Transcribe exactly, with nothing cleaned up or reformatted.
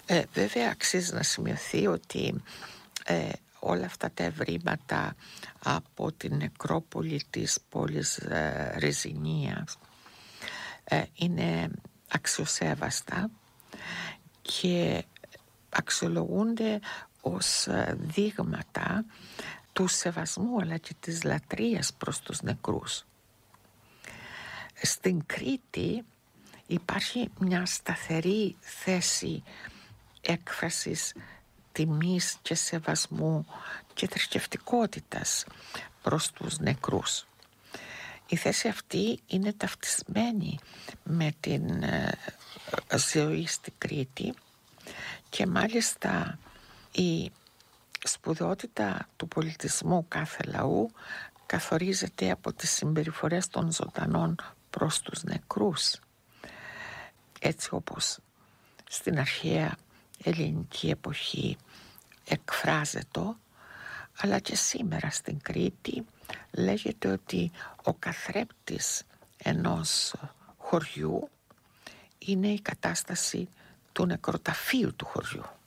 Ε, βέβαια αξίζει να σημειωθεί ότι ε, όλα αυτά τα ευρήματα από την νεκρόπολη της πόλης ε, Ρεζινίας ε, είναι αξιοσέβαστα και αξιολογούνται ως δείγματα του σεβασμού αλλά και της λατρείας προς τους νεκρούς. Στην Κρήτη υπάρχει μια σταθερή θέση έκφρασης τιμής και σεβασμού και θρησκευτικότητας προς τους νεκρούς. Η θέση αυτή είναι ταυτισμένη με την ε, ζωή στην Κρήτη και μάλιστα η σπουδαιότητα του πολιτισμού κάθε λαού καθορίζεται από τις συμπεριφορές των ζωντανών προς τους νεκρούς. Έτσι όπως στην αρχαία ελληνική εποχή εκφράζεται, αλλά και σήμερα στην Κρήτη λέγεται ότι ο καθρέπτης ενός χωριού είναι η κατάσταση του νεκροταφείου του χωριού.